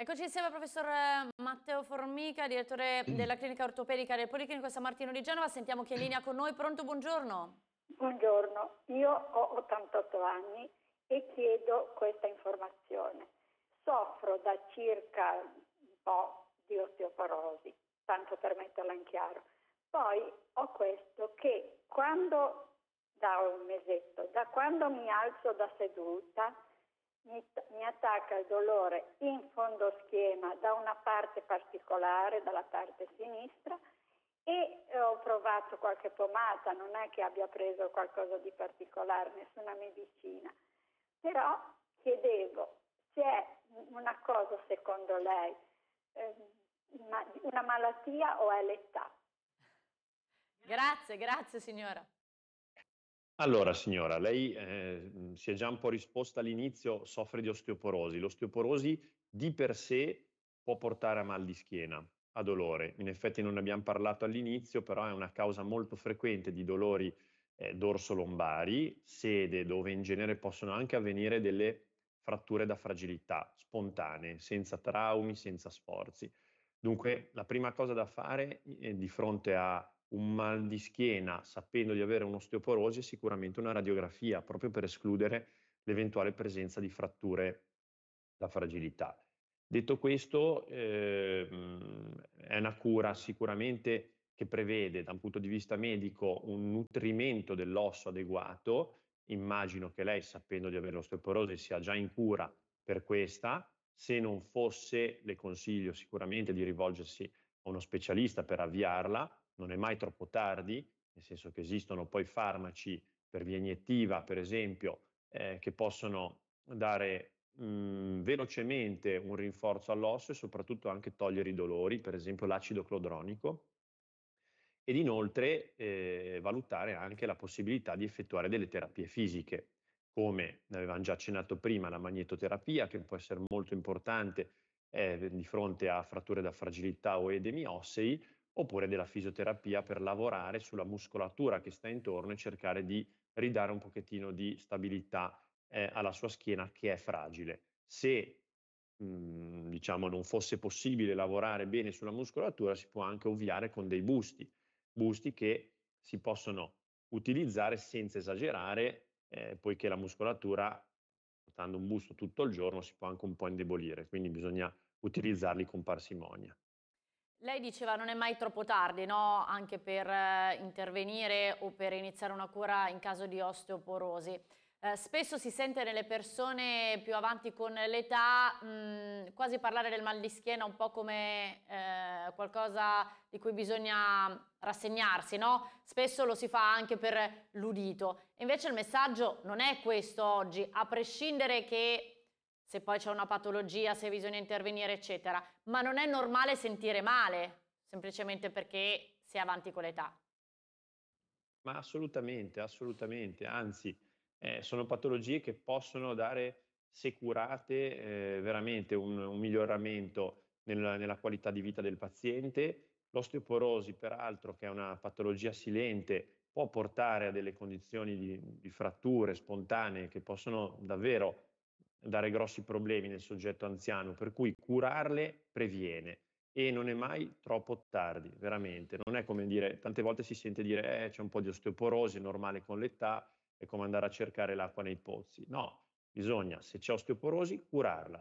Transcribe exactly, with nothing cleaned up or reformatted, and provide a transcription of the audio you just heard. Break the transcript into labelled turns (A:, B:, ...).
A: Eccoci insieme al professor Matteo Formica, direttore della clinica ortopedica del Policlinico San Martino di Genova. Sentiamo chi è in linea con noi. Pronto, buongiorno.
B: Buongiorno, io ho ottantotto anni e chiedo questa informazione. Soffro da circa un po' di osteoporosi, tanto per metterla in chiaro. Poi ho questo che quando, da un mesetto, da quando mi alzo da seduta, Mi, mi attacca il dolore in fondo schiena da una parte particolare, dalla parte sinistra, e ho provato qualche pomata, non è che abbia preso qualcosa di particolare, nessuna medicina, però chiedevo se è una cosa secondo lei, eh, una, una malattia o è l'età.
A: Grazie, grazie signora.
C: Allora signora, lei eh, si è già un po' risposta all'inizio, soffre di osteoporosi. L'osteoporosi di per sé può portare a mal di schiena, a dolore. In effetti non ne abbiamo parlato all'inizio, però è una causa molto frequente di dolori eh, dorsolombari, sede dove in genere possono anche avvenire delle fratture da fragilità spontanee, senza traumi, senza sforzi. Dunque la prima cosa da fare eh, di fronte a un mal di schiena, sapendo di avere un'osteoporosi, è sicuramente una radiografia, proprio per escludere l'eventuale presenza di fratture da fragilità. Detto questo, ehm, è una cura sicuramente che prevede, da un punto di vista medico, un nutrimento dell'osso adeguato. Immagino che lei, sapendo di avere l'osteoporosi, sia già in cura per questa. Se non fosse, le consiglio sicuramente di rivolgersi a uno specialista per avviarla. Non è mai troppo tardi, nel senso che esistono poi farmaci per via iniettiva, per esempio, eh, che possono dare mh, velocemente un rinforzo all'osso e soprattutto anche togliere i dolori, per esempio l'acido cloronico, ed inoltre eh, valutare anche la possibilità di effettuare delle terapie fisiche, come ne avevamo già accennato prima, la magnetoterapia, che può essere molto importante eh, di fronte a fratture da fragilità o edemi ossei, oppure della fisioterapia per lavorare sulla muscolatura che sta intorno e cercare di ridare un pochettino di stabilità eh, alla sua schiena, che è fragile. Se mh, diciamo non fosse possibile lavorare bene sulla muscolatura, si può anche ovviare con dei busti, busti che si possono utilizzare senza esagerare, eh, poiché la muscolatura, portando un busto tutto il giorno, si può anche un po' indebolire, quindi bisogna utilizzarli con parsimonia.
A: Lei diceva non è mai troppo tardi, no? Anche per eh, intervenire o per iniziare una cura in caso di osteoporosi. Eh, spesso si sente nelle persone più avanti con l'età mh, quasi parlare del mal di schiena un po' come eh, qualcosa di cui bisogna rassegnarsi, no? Spesso lo si fa anche per l'udito. Invece il messaggio non è questo oggi, a prescindere che se poi c'è una patologia, se bisogna intervenire, eccetera. Ma non è normale sentire male, semplicemente perché si è avanti con l'età.
C: Ma assolutamente, assolutamente, anzi, eh, sono patologie che possono dare securate eh, veramente un, un miglioramento nella, nella qualità di vita del paziente. L'osteoporosi, peraltro, che è una patologia silente, può portare a delle condizioni di, di fratture spontanee che possono davvero dare grossi problemi nel soggetto anziano, per cui curarle previene. E non è mai troppo tardi, veramente. Non è come dire, tante volte si sente dire eh, c'è un po' di osteoporosi, è normale con l'età, è come andare a cercare l'acqua nei pozzi. No, bisogna, se c'è osteoporosi, curarla.